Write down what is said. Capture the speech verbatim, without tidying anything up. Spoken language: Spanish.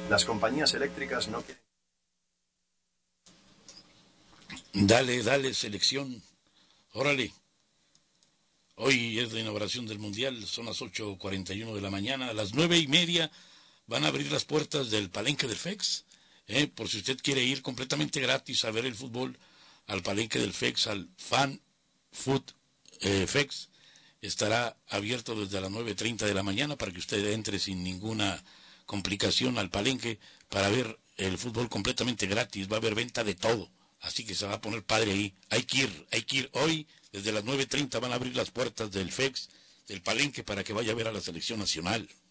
Las compañías eléctricas no quieren... Dale, dale, selección. Órale. Hoy es la inauguración del Mundial, son las ocho cuarenta y uno de la mañana. A las nueve y media van a abrir las puertas del Palenque del FEX. Eh, por si usted quiere ir completamente gratis a ver el fútbol al Palenque del FEX, al Fan Food eh, FEX. Estará abierto desde las nueve treinta de la mañana para que usted entre sin ninguna complicación al Palenque para ver el fútbol completamente gratis. Va a haber venta de todo. Así que se va a poner padre ahí. Hay que ir, hay que ir. Hoy, desde las nueve treinta, van a abrir las puertas del FEX, del Palenque, para que vaya a ver a la selección nacional.